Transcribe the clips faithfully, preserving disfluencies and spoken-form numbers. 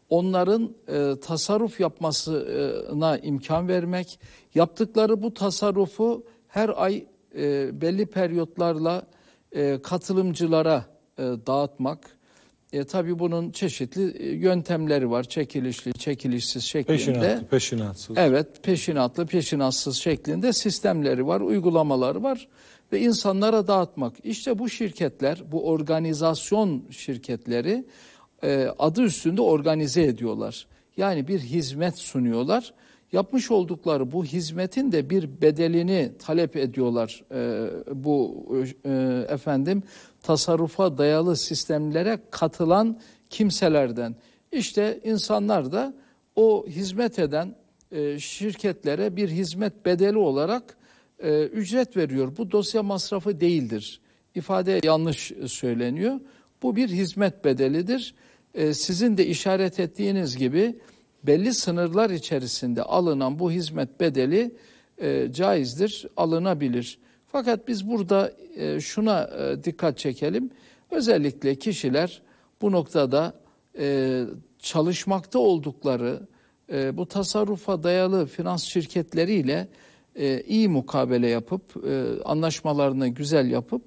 onların e, tasarruf yapmasına imkan vermek, yaptıkları bu tasarrufu her ay e, belli periyotlarla e, katılımcılara e, dağıtmak. E, tabii bunun çeşitli yöntemleri var. Çekilişli, çekilişsiz şeklinde. Peşinatlı, peşinatsız. Evet, peşinatlı, peşinatsız şeklinde sistemleri var, uygulamaları var ve insanlara dağıtmak. İşte bu şirketler, bu organizasyon şirketleri e, adı üstünde organize ediyorlar. Yani bir hizmet sunuyorlar. Yapmış oldukları bu hizmetin de bir bedelini talep ediyorlar. E, bu e, efendim tasarrufa dayalı sistemlere katılan kimselerden. İşte insanlar da o hizmet eden e, şirketlere bir hizmet bedeli olarak e, ücret veriyor. Bu dosya masrafı değildir. İfade yanlış söyleniyor. Bu bir hizmet bedelidir. E, sizin de işaret ettiğiniz gibi belli sınırlar içerisinde alınan bu hizmet bedeli e, caizdir, alınabilir. Fakat biz burada e, şuna e, dikkat çekelim. Özellikle kişiler bu noktada e, çalışmakta oldukları e, bu tasarrufa dayalı finans şirketleriyle e, iyi mukabele yapıp, e, anlaşmalarını güzel yapıp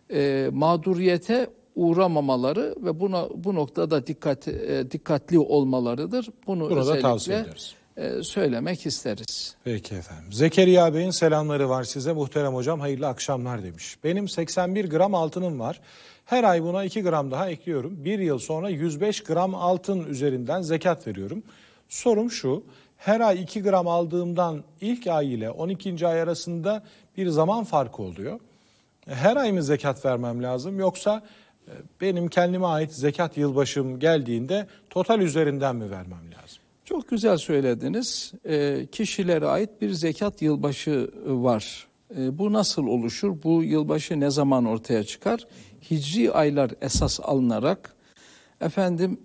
e, mağduriyete uğramamaları ve buna bu noktada dikkat e, dikkatli olmalarıdır. Bunu Burada özellikle tavsiye ederiz. E, söylemek isteriz. Peki efendim. Zekeriya Bey'in selamları var size. Muhterem hocam hayırlı akşamlar demiş. Benim seksen bir gram altınım var. Her ay buna iki gram daha ekliyorum. Bir yıl sonra yüz beş gram altın üzerinden zekat veriyorum. Sorum şu. Her ay iki gram aldığımdan ilk ay ile on ikinci ay arasında bir zaman farkı oluyor. Her ay mı zekat vermem lazım yoksa benim kendime ait zekat yılbaşım geldiğinde total üzerinden mi vermem lazım? Çok güzel söylediniz. E, kişilere ait bir zekat yılbaşı var. E, bu nasıl oluşur? Bu yılbaşı ne zaman ortaya çıkar? Hicri aylar esas alınarak efendim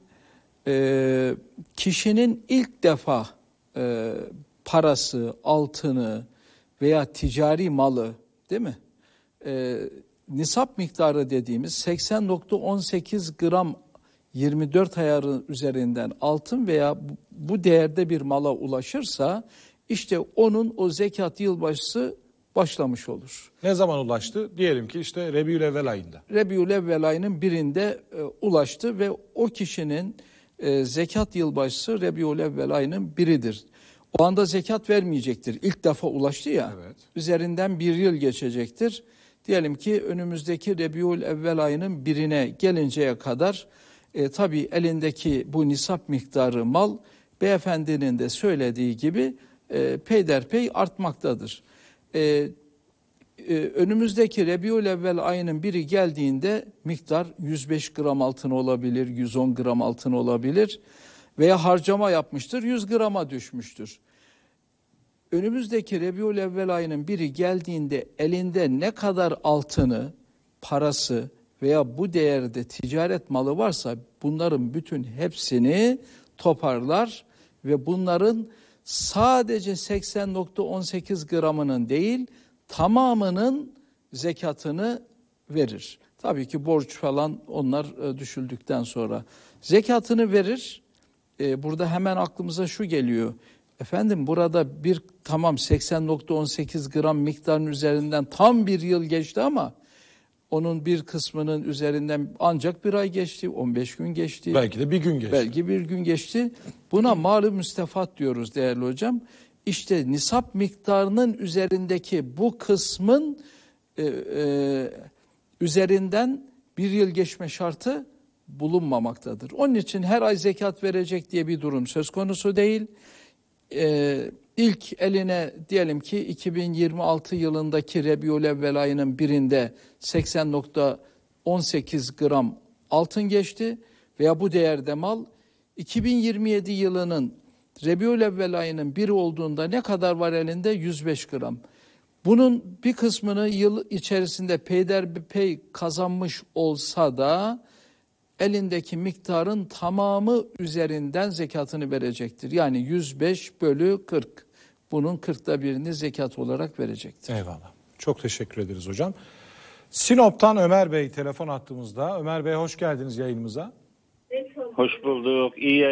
e, kişinin ilk defa e, parası, altını veya ticari malı, değil mi? E, nisap miktarı dediğimiz seksen nokta on sekiz gram yirmi dört ayarı üzerinden altın veya bu değerde bir mala ulaşırsa işte onun o zekat yılbaşısı başlamış olur. Ne zaman ulaştı? Diyelim ki işte Rebiülevvel ayında. Rebiülevvel ayının birinde e, ulaştı ve o kişinin e, zekat yılbaşısı Rebiülevvel ayının biridir. O anda zekat vermeyecektir. İlk defa ulaştı ya. Evet. Üzerinden bir yıl geçecektir. Diyelim ki önümüzdeki Rebiülevvel ayının birine gelinceye kadar E, tabii elindeki bu nisap miktarı mal beyefendinin de söylediği gibi e, peyderpey artmaktadır. E, e, önümüzdeki Rebiülevvel ayının biri geldiğinde miktar yüz beş gram altın olabilir, yüz on gram altın olabilir veya harcama yapmıştır, yüz grama düşmüştür. Önümüzdeki Rebiülevvel ayının biri geldiğinde elinde ne kadar altını, parası veya bu değerde ticaret malı varsa bunların bütün hepsini toparlar ve bunların sadece seksen nokta on sekiz gramının değil tamamının zekatını verir. Tabii ki borç falan onlar düşüldükten sonra zekatını verir. Ee, burada hemen aklımıza şu geliyor. Efendim burada bir tamam seksen nokta on sekiz gram miktarın üzerinden tam bir yıl geçti ama onun bir kısmının üzerinden ancak bir ay geçti, on beş gün geçti. Belki de bir gün geçti. Belki bir gün geçti. Buna mal-ı müstefat diyoruz değerli hocam. İşte nisap miktarının üzerindeki bu kısmın e, e, üzerinden bir yıl geçme şartı bulunmamaktadır. Onun için her ay zekat verecek diye bir durum söz konusu değil. Ee, ilk eline diyelim ki iki bin yirmi altı yılındaki Rebiülevvel ayının birinde seksen nokta on sekiz gram altın geçti veya bu değerde mal. iki bin yirmi yedi yılının Rebiülevvel ayının biri olduğunda ne kadar var elinde? yüz beş gram. Bunun bir kısmını yıl içerisinde peyderpey kazanmış olsa da elindeki miktarın tamamı üzerinden zekatını verecektir. Yani yüz beş bölü kırk. Bunun kırkta birini zekat olarak verecektir. Eyvallah. Çok teşekkür ederiz hocam. Sinop'tan Ömer Bey telefon attığımızda. Ömer Bey hoş geldiniz yayınımıza. Hoş bulduk. İyi